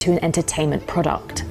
to an entertainment product.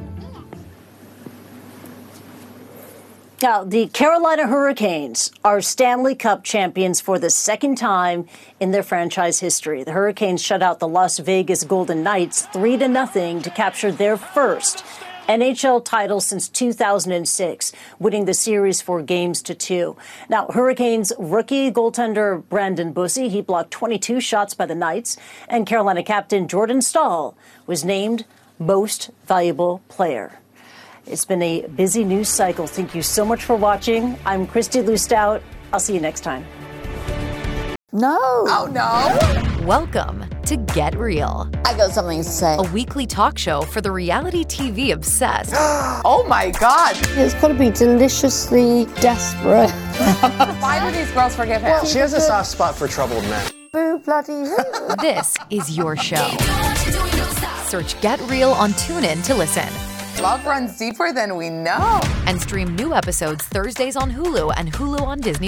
Now, the Carolina Hurricanes are Stanley Cup champions for the second time in their franchise history. The Hurricanes shut out the Las Vegas Golden Knights 3-0 to capture their first NHL title since 2006, winning the series 4-2. Now, Hurricanes rookie goaltender Brandon Bussi, he blocked 22 shots by the Knights, and Carolina captain Jordan Staal was named Most Valuable Player. It's been a busy news cycle. Thank you so much for watching. I'm Christy Lustout. I'll see you next time. No. Oh, no. Welcome to Get Real. I got something to say. A weekly talk show for the reality TV obsessed. Oh, my God. It's got to be deliciously desperate. Why do these girls forgive him? She has a soft spot for troubled men. Boo bloody who? This is your show. Search Get Real on TuneIn to listen. Love runs deeper than we know. And stream new episodes Thursdays on Hulu and Hulu on Disney+.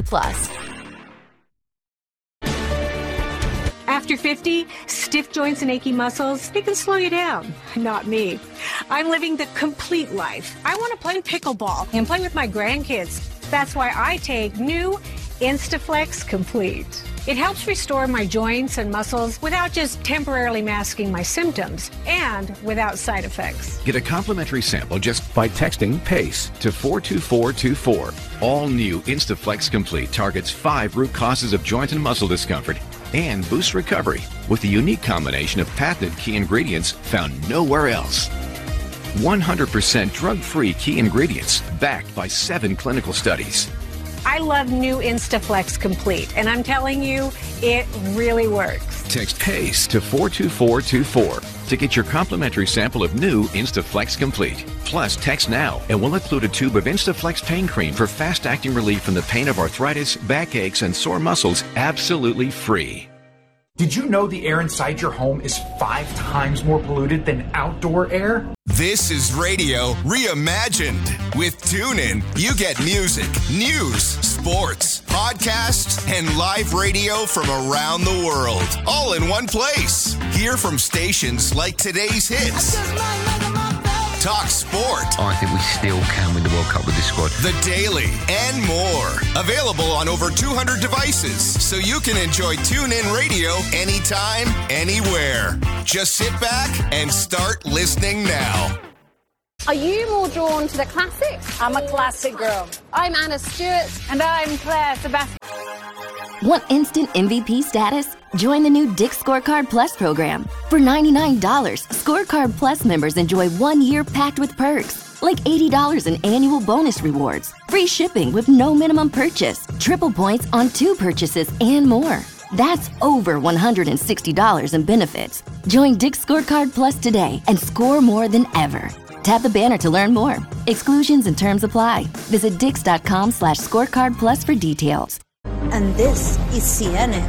After 50, stiff joints and achy muscles, they can slow you down. Not me. I'm living the complete life. I want to play pickleball and play with my grandkids. That's why I take new Instaflex Complete. It helps restore my joints and muscles without just temporarily masking my symptoms and without side effects. Get a complimentary sample just by texting PACE to 42424. All new Instaflex Complete targets 5 root causes of joint and muscle discomfort and boosts recovery with a unique combination of patented key ingredients found nowhere else. 100% drug-free key ingredients backed by 7 clinical studies. I love new Instaflex Complete, and I'm telling you, it really works. Text PACE to 42424 to get your complimentary sample of new Instaflex Complete. Plus, text now and we'll include a tube of Instaflex pain cream for fast-acting relief from the pain of arthritis, backaches, and sore muscles absolutely free. Did you know the air inside your home is 5 times more polluted than outdoor air? This is radio reimagined. With TuneIn, you get music, news, sports, podcasts, and live radio from around the world, all in one place. Hear from stations like today's hits. Talk sport. I think we still can win the World Cup with this squad. The Daily and more. Available on over 200 devices, so you can enjoy TuneIn Radio anytime, anywhere. Just sit back and start listening now. Are you more drawn to the classics? I'm a classic girl. I'm Anna Stewart. And I'm Claire Sebastian. Want instant MVP status? Join the new Dick's Scorecard Plus program. For $99, Scorecard Plus members enjoy 1 year packed with perks, like $80 in annual bonus rewards, free shipping with no minimum purchase, triple points on 2 purchases, and more. That's over $160 in benefits. Join Dick's Scorecard Plus today and score more than ever. Tap the banner to learn more. Exclusions and terms apply. Visit dix.com/scorecard plus for details. And this is CNN.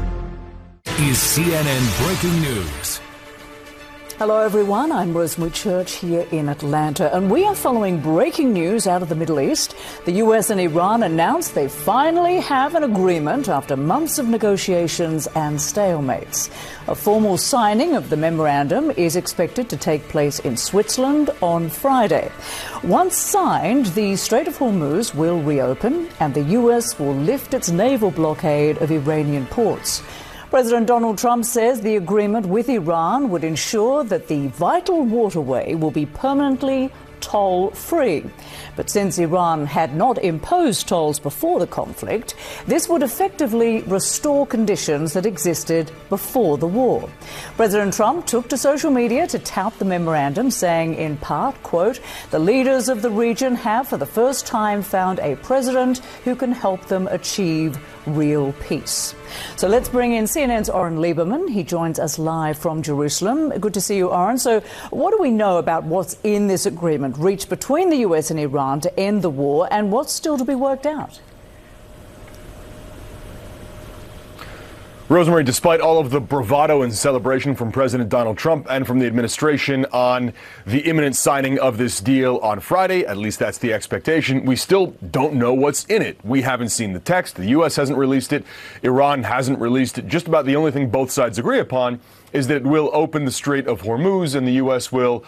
Is CNN breaking news? Hello, everyone. I'm Rosemary Church here in Atlanta, and we are following breaking news out of the Middle East. The U.S. and Iran announced they finally have an agreement after months of negotiations and stalemates. A formal signing of the memorandum is expected to take place in Switzerland on Friday. Once signed, the Strait of Hormuz will reopen, and the U.S. will lift its naval blockade of Iranian ports. President Donald Trump says the agreement with Iran would ensure that the vital waterway will be permanently toll-free. But since Iran had not imposed tolls before the conflict, this would effectively restore conditions that existed before the war. President Trump took to social media to tout the memorandum, saying in part, quote, "The leaders of the region have for the first time found a president who can help them achieve real peace." So let's bring in CNN's Oren Lieberman. He joins us live from Jerusalem. Good to see you, Oren. So what do we know about what's in this agreement reached between the US and Iran to end the war, and what's still to be worked out? Rosemary, despite all of the bravado and celebration from President Donald Trump and from the administration on the imminent signing of this deal on Friday, at least that's the expectation, we still don't know what's in it. We haven't seen the text. The U.S. hasn't released it. Iran hasn't released it. Just about the only thing both sides agree upon is that it will open the Strait of Hormuz, and the U.S. will